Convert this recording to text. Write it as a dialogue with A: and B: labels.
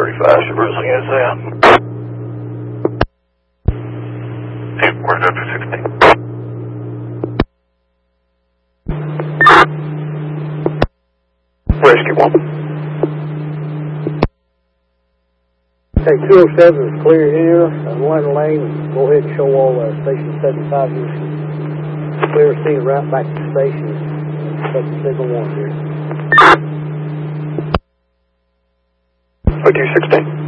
A: 35, Bruce against that. Where's up to 16? Rescue 1.
B: Okay, 207 is clear here. One lane, go ahead and show all station 75 is clear, seeing route back to the station. That's signal 1 here.
A: Okay, 16.